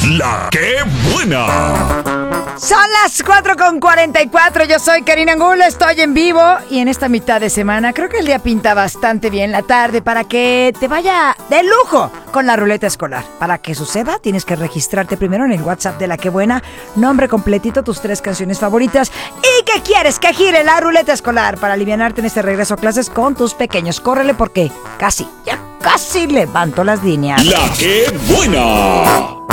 La que buena. Son las 4:44. Yo soy Karina Angulo, estoy en vivo y en esta mitad de semana creo que el día pinta bastante bien la tarde para que te vaya de lujo con la ruleta escolar. Para que suceda, tienes que registrarte primero en el WhatsApp de La Que Buena, nombre completito, tus 3 canciones favoritas y que quieres que gire la ruleta escolar para alivianarte en este regreso a clases con tus pequeños. Córrele porque casi levanto las líneas. La que buena.